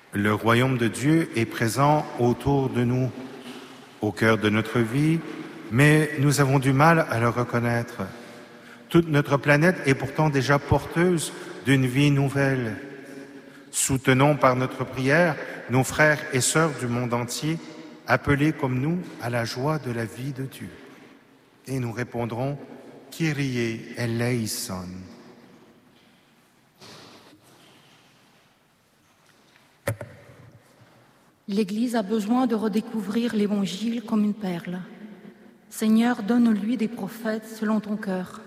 Le royaume de Dieu est présent autour de nous, au cœur de notre vie, mais nous avons du mal à le reconnaître. Toute notre planète est pourtant déjà porteuse d'une vie nouvelle. Soutenons par notre prière nos frères et sœurs du monde entier, appelés comme nous à la joie de la vie de Dieu. Et nous répondrons « Kyrie eleison ». L'Église a besoin de redécouvrir l'Évangile comme une perle. Seigneur, donne-lui des prophètes selon ton cœur.